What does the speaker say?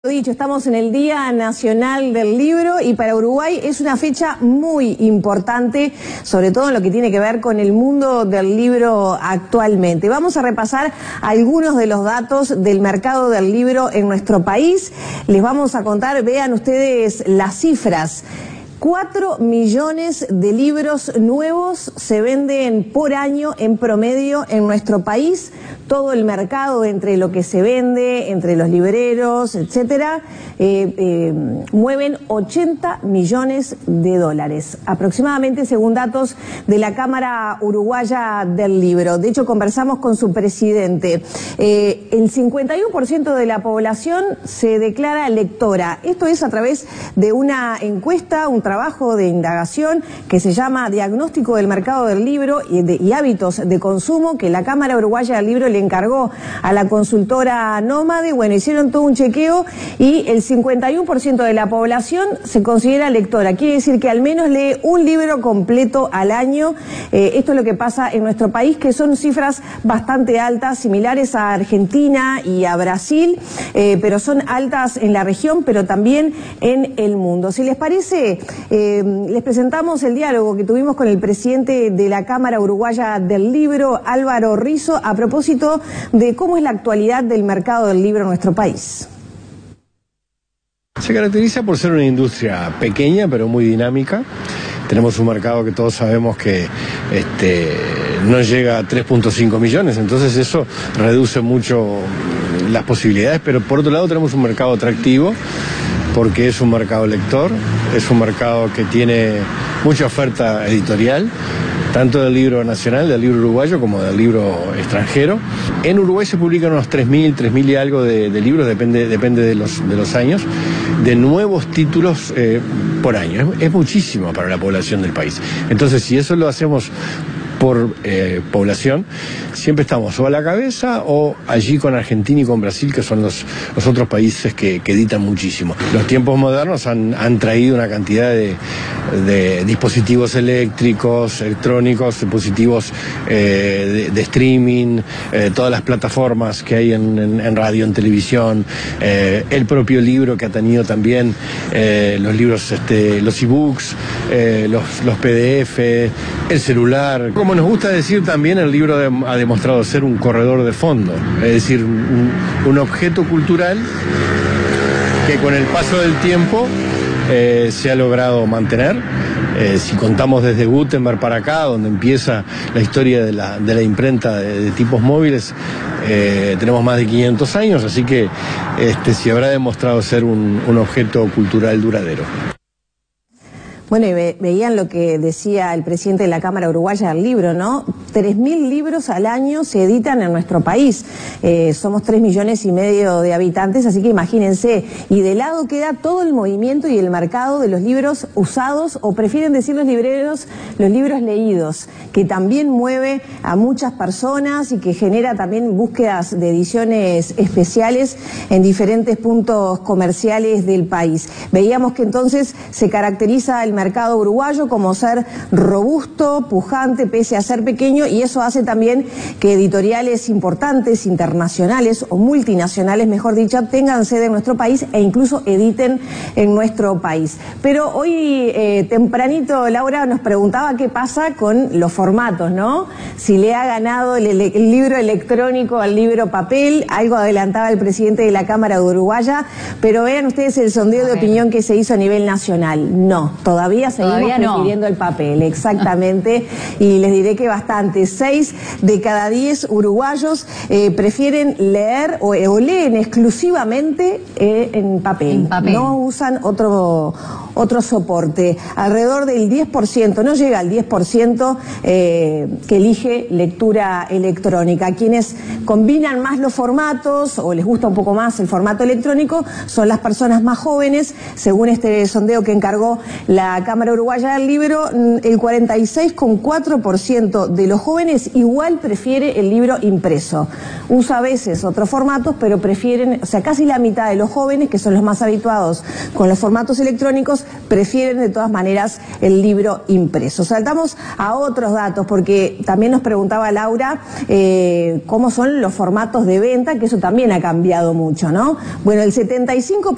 Dicho, estamos en el Día Nacional del Libro y para Uruguay es una fecha muy importante, sobre todo en lo que tiene que ver con el mundo del libro actualmente. Vamos a repasar algunos de los datos del mercado del libro en nuestro país. Les vamos a contar, vean ustedes las cifras. 4 millones de libros nuevos se venden por año en promedio en nuestro país. Todo el mercado entre lo que se vende, entre los libreros, etcétera, mueven 80 millones de dólares, aproximadamente según datos de la Cámara Uruguaya del Libro. De hecho, conversamos con su presidente. El 51% de la población se declara lectora. Esto es a través de una encuesta, un trabajo de indagación que se llama Diagnóstico del Mercado del Libro y Hábitos de Consumo, que la Cámara Uruguaya del Libro le encargó a la consultora Nómade. Bueno, hicieron todo un chequeo y el 51% de la población se considera lectora. Quiere decir que al menos lee un libro completo al año. Esto es lo que pasa en nuestro país, que son cifras bastante altas, similares a Argentina y a Brasil, pero son altas en la región, pero también en el mundo. Si les parece, les presentamos el diálogo que tuvimos con el presidente de la Cámara Uruguaya del Libro, Álvaro Rizzo, a propósito de cómo es la actualidad del mercado del libro en nuestro país. Se caracteriza por ser una industria pequeña pero muy dinámica. Tenemos un mercado que todos sabemos que no llega a 3.5 millones, entonces eso reduce mucho las posibilidades, pero por otro lado tenemos un mercado atractivo porque es un mercado lector, es un mercado que tiene mucha oferta editorial, tanto del libro nacional, del libro uruguayo, como del libro extranjero. En Uruguay se publican unos 3.000 y algo de libros, depende de los años, de nuevos títulos por año. Es muchísimo para la población del país. Entonces, si eso lo hacemos por población, siempre estamos o a la cabeza o allí con Argentina y con Brasil, que son los otros países que editan muchísimo. Los tiempos modernos han traído una cantidad de dispositivos eléctricos, electrónicos, dispositivos de streaming, todas las plataformas que hay en radio, en televisión, el propio libro que ha tenido también los libros, los ebooks, los PDF, el celular. Como nos gusta decir también, el libro ha demostrado ser un corredor de fondo, es decir, un objeto cultural que con el paso del tiempo se ha logrado mantener. Si contamos desde Gutenberg para acá, donde empieza la historia de la imprenta de tipos móviles, tenemos más de 500 años, así que se habrá demostrado ser un objeto cultural duradero. Bueno, y veían lo que decía el presidente de la Cámara Uruguaya del Libro, ¿no? 3.000 libros al año se editan en nuestro país. Somos 3,5 millones de habitantes, así que imagínense. Y de lado queda todo el movimiento y el mercado de los libros usados, o prefieren decir los libreros, los libros leídos, que también mueve a muchas personas y que genera también búsquedas de ediciones especiales en diferentes puntos comerciales del país. Veíamos que entonces se caracteriza el mercado uruguayo como ser robusto, pujante, pese a ser pequeño, y eso hace también que editoriales importantes, internacionales o multinacionales, mejor dicho, tengan sede en nuestro país e incluso editen en nuestro país. Pero hoy tempranito Laura nos preguntaba qué pasa con los formatos, ¿no? Si le ha ganado el libro electrónico al libro papel. Algo adelantaba el presidente de la Cámara de Uruguaya, pero vean ustedes el sondeo de opinión que se hizo a nivel nacional. No, todavía seguimos prefiriendo el papel, exactamente, y les diré que bastante. 6 de cada 10 uruguayos prefieren leer o leen exclusivamente en papel. No usan otro soporte. Alrededor del 10%, no llega al 10%, que elige lectura electrónica. Quienes combinan más los formatos o les gusta un poco más el formato electrónico son las personas más jóvenes. Según este sondeo que encargó la Cámara Uruguaya del Libro, el 46,4% de los jóvenes igual prefiere el libro impreso. Usa a veces otros formatos, pero prefieren, o sea, casi la mitad de los jóvenes, que son los más habituados con los formatos electrónicos, prefieren de todas maneras el libro impreso. Saltamos a otros datos, porque también nos preguntaba Laura cómo son los formatos de venta, que eso también ha cambiado mucho, ¿no? Bueno, el 75%